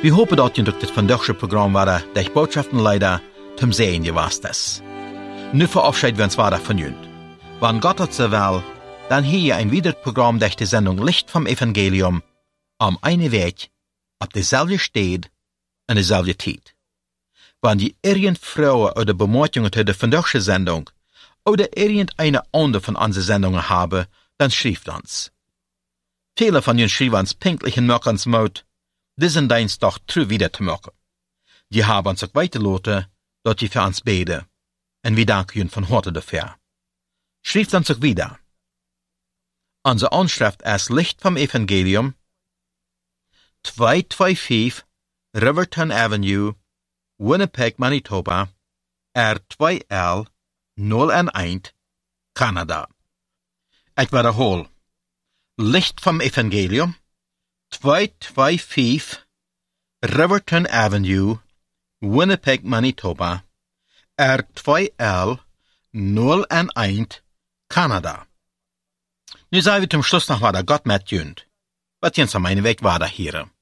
Vi hopen dat je durch dit vandaagse programma waar de boodschappen leider zum Sehen gewast ist. Nu verabschieden wir uns weiter von jünd. Wann Gott hat so will, dann hier ein weiteres Programm durch die Sendung Licht vom Evangelium am einen Weg, auf dezelfde Stad en dezelfde Tijd. Wann die irgend Frauen oder Bemerkungen zu der vandaagse Sendung oder irgendeine andere von unseren Sendungen haben, dann schreibt uns. Viele von ihnen schreiben uns pünktlich in Möckensmut, diesen Dienst doch true wieder zu machen. Die haben uns auch weitergelassen, dass die für uns beten. Und wir danken ihnen von Harte dafür. Schreibt uns auch wieder. Unsere Anschrift ist Licht vom Evangelium, 225 Riverton Avenue, Winnipeg, Manitoba, R2L 011, Kanada. Ich wiederhole. Licht vom Evangelium, 225 Riverton Avenue, Winnipeg, Manitoba, R2L 011, Kanada. Nu zijn we zum Schluss nog waar Gott met junt. Wat jens aan mijn weg waar hier.